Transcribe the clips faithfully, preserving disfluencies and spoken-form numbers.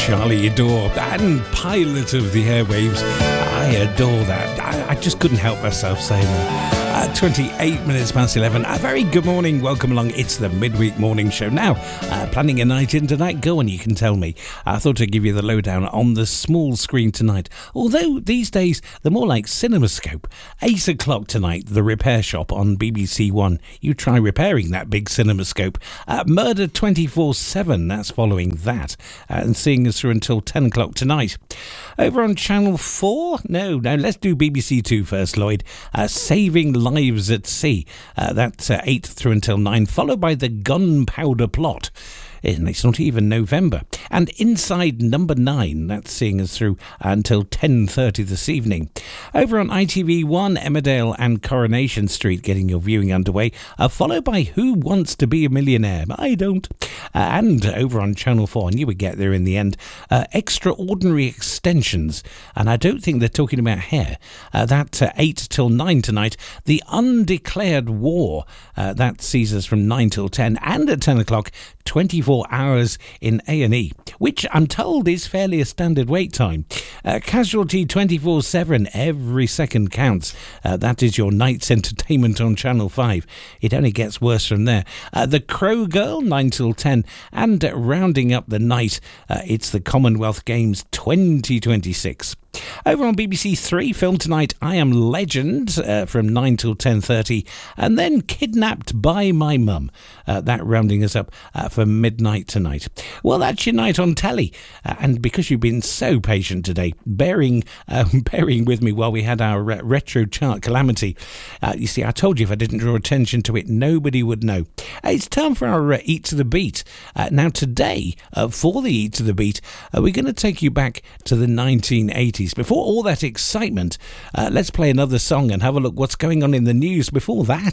Charlie Adore and pilot of the airwaves. I adore that. I, I just couldn't help myself saying that. Uh, twenty-eight minutes past eleven. A very good morning. Welcome along. It's the midweek morning show. Now, uh, planning a night in tonight? Go on, you can tell me. I thought I'd give you the lowdown on the small screen tonight. Although these days they're more like CinemaScope. Eight o'clock tonight, The Repair Shop on B B C One. You try repairing that big CinemaScope. Uh, Murder twenty-four seven. That's following that uh, and seeing us through until ten o'clock tonight. Over on Channel four? No, no. Let's do B B C Two first, Lloyd. Uh, Saving Lives at Sea. Uh, that's uh, eight through until nine, followed by The Gunpowder Plot. And it's not even November. And Inside Number nine, that's seeing us through until ten thirty this evening. Over on I T V one, Emmerdale and Coronation Street getting your viewing underway, uh, followed by Who Wants to Be a Millionaire? I don't. Uh, and over on Channel four, and you would get there in the end, uh, Extraordinary Extensions. And I don't think they're talking about hair. Uh, that uh, eight till nine tonight. The Undeclared War, uh, that sees us from nine till ten. And at ten o'clock, twenty-four hours in A and E, which I'm told is fairly a standard wait time. Uh, Casualty twenty-four seven, every second counts. Uh, that is your night's entertainment on Channel five. It only gets worse from there. Uh, the Crow Girl, nine till ten, and uh, rounding up the night, uh, it's the Commonwealth Games twenty twenty-six. Over on B B C Three, film tonight, I Am Legend, uh, from nine till ten thirty, and then Kidnapped by My Mum, uh, that rounding us up uh, for midnight tonight. Well, that's your night on telly, uh, and because you've been so patient today, bearing uh, bearing with me while we had our uh, retro chart calamity, uh, you see, I told you if I didn't draw attention to it, nobody would know. Uh, it's time for our uh, Eat to the Beat. Uh, now today, uh, for the Eat to the Beat, uh, we're going to take you back to the nineteen eighties. Before all that excitement, uh, let's play another song and have a look what's going on in the news before that.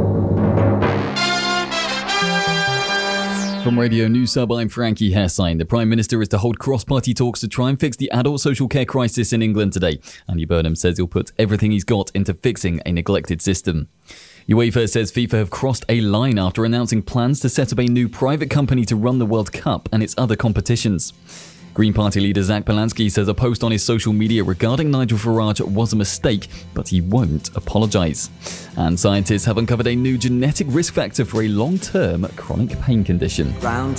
From Radio News Sub, I'm Frankie Hessine. The Prime Minister is to hold cross-party talks to try and fix the adult social care crisis in England today. Andy Burnham says he'll put everything he's got into fixing a neglected system. UEFA says FIFA have crossed a line after announcing plans to set up a new private company to run the World Cup and its other competitions. Green Party leader Zach Polanski says a post on his social media regarding Nigel Farage was a mistake, but he won't apologise. And scientists have uncovered a new genetic risk factor for a long-term chronic pain condition. Round